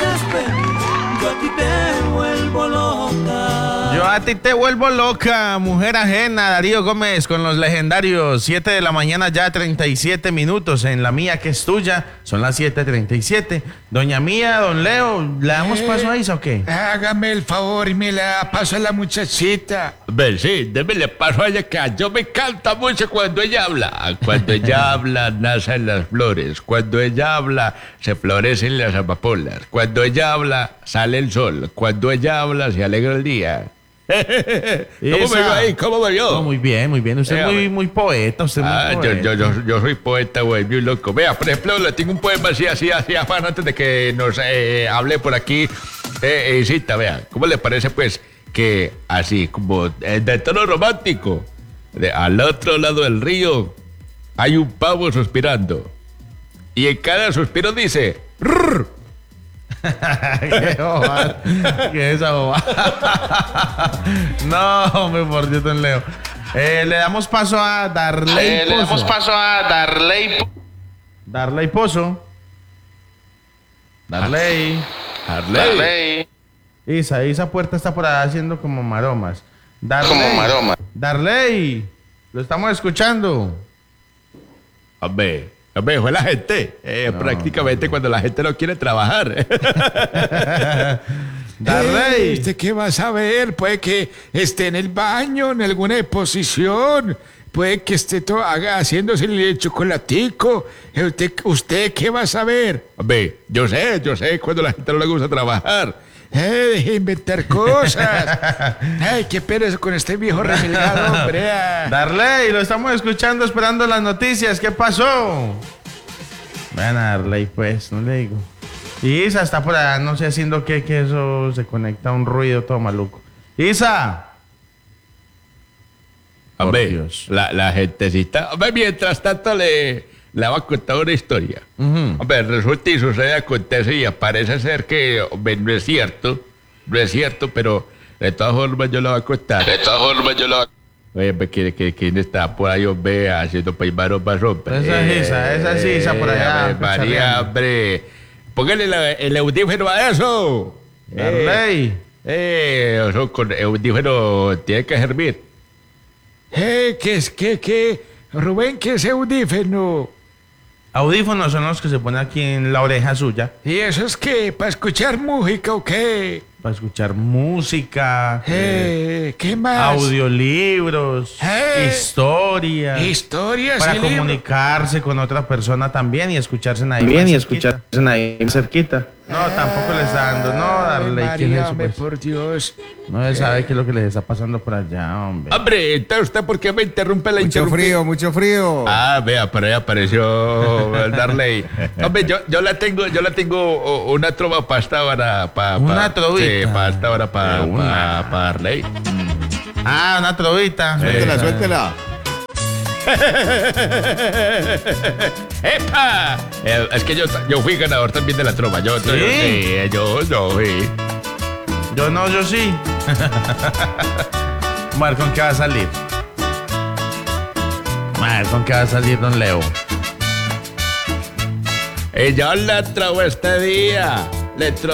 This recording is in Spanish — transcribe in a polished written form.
césped, yo a ti te vuelvo loca. Yo a ti te vuelvo loca, mujer ajena. Darío Gómez con los legendarios. 7 de la mañana ya 37 minutos. En la mía que es tuya son las 7:37. Doña Mía, don Leo, ¿le damos paso a Isa o qué? Hágame el favor y me la paso a la muchachita. Ve, sí, démele paso a ella que yo me encanta mucho cuando ella habla. Cuando ella habla, nacen las flores. Cuando ella habla, se florecen las amapolas. Cuando ella habla, sale el sol. Cuando ella habla, se alegra el día. ¿Cómo me vio ahí? ¿Cómo me vio? No, muy bien, muy bien. Usted es muy poeta, usted es muy poeta. Yo soy poeta, güey, muy loco. Vea, por ejemplo, le tengo un poema así, afán, antes de que nos hable por aquí. Cita, vea, ¿cómo le parece, pues, que así, como de tono romántico, al otro lado del río, hay un pavo suspirando. Y en cada suspiro dice, "Rrr". Qué bobada. ¿Qué es esa bobada? No, hombre, por Dios, don Leo. Le damos paso a Darley Pozo. Darley Pozo. Darley. Esa puerta está por ahí haciendo como maromas. Darley. Lo estamos escuchando. Hombre, fue la gente. Prácticamente cuando la gente no quiere trabajar. Darley. ¿Usted qué va a saber? Puede que esté en el baño, en alguna exposición. Puede que esté haciéndose el chocolatico. ¿Usted qué va a saber? Hombre, yo sé cuando la gente no le gusta trabajar. Deje de inventar cosas. Ay, qué pereza con este viejo remilgado, hombre. Darley, lo estamos escuchando, esperando las noticias. ¿Qué pasó? Vean a Darley, pues, no le digo. Y Isa está por allá, no sé, haciendo que eso se conecta a un ruido todo maluco. Isa. Hombre, la gentecita. Hombre, mientras tanto le voy a contar una historia. Hombre, resulta y sucede, acontece y parece ser que, hombre, no es cierto, pero de todas formas yo lo voy a contar. Oye, ¿quién está por ahí, hombre, haciendo paimaros más, hombre? Esa es Isa por allá. María, hombre, póngale el audífono a eso. Darley. Eso con audífono tiene que servir. ¿Qué? Rubén, ¿qué es audífono? Audífonos son los que se ponen aquí en la oreja suya. ¿Y eso es qué? ¿Para escuchar música o qué? Para escuchar música. ¿Qué más? Audiolibros. Historias. Historias. Para comunicarse con otra persona también y escucharse ahí cerquita. No, tampoco le está dando. No, Darley, ¿quién es eso, pues? Por Dios. No se sabe qué es lo que les está pasando por allá, hombre. Hombre, entonces usted, ¿por qué me interrumpe la interrupción? Mucho frío. Ah, vea, por ahí apareció Darley. Hombre, yo la tengo una trova para esta hora. Una trovita. Sí, para esta hora, para Darley. Ah, una trovita. Suéltela. ¡Epa! Es que yo fui ganador también de la trova. Yo fui. Yo no, yo sí. Mar, ¿con qué va a salir? ¿Con qué va a salir, don Leo? Yo la trova este día. Le